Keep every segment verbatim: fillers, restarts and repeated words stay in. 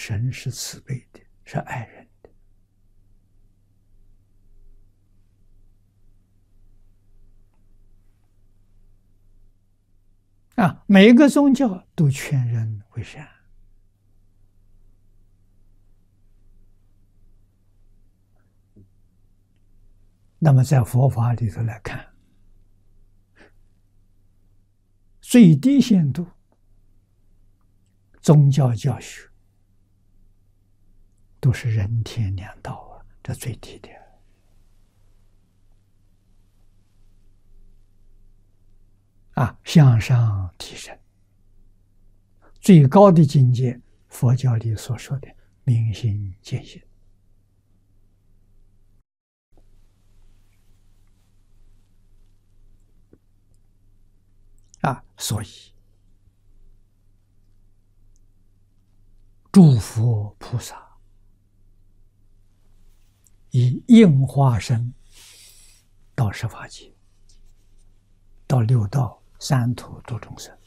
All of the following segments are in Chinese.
神是慈悲的，是爱人的啊！每个宗教都劝人为善。那么在佛法里头来看，最低限度宗教教学都是人天两道啊，这最低的啊，向上提升。最高的境界，佛教里所说的明心见性啊，所以诸佛菩萨以应化身到十法界，到六道三途度众生，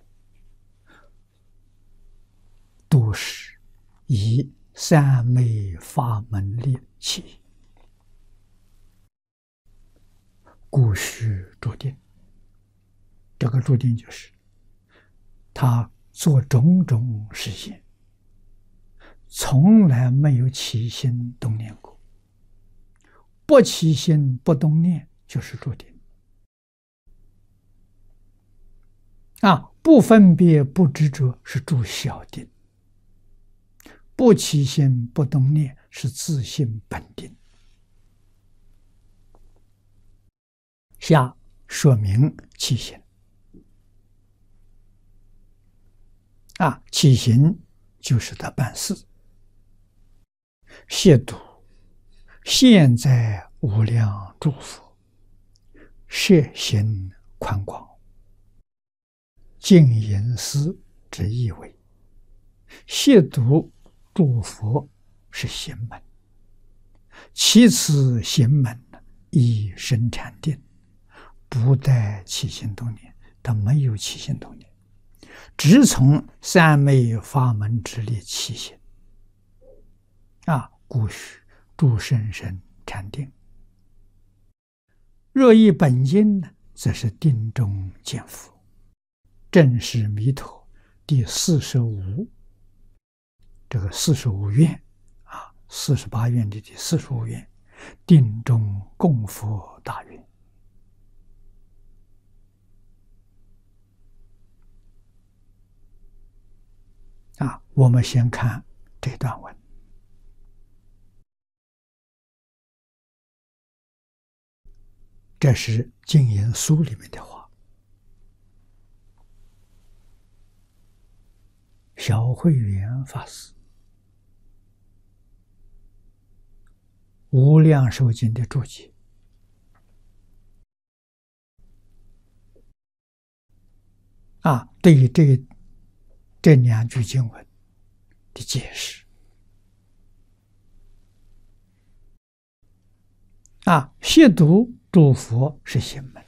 都是以三昧法门力起，故须注定。这个注定就是他做种种事情，从来没有起心动念过。不起心不动念就是注定啊！不分别不执着是住小定，不起心不动念是自性本定。下说明起心啊，起心就是他办事。亵渎现在无量诸佛，摄心宽广，净隐私之意味。亵渎诸佛是行门，其次行门以生禅定，不带起心动念，他没有起心动念，只从三昧法门之力起心啊，故须住甚深禅定。若以本经呢，则是定中见佛。正是弥陀第四十五这个四十五愿啊，四十八愿的第四十五愿，定中供佛大愿啊。我们先看这段文，这是净言书里面的话。小慧远法师无量寿经的注解啊，对于这这两句经文的解释啊，亵渎诸佛是行门，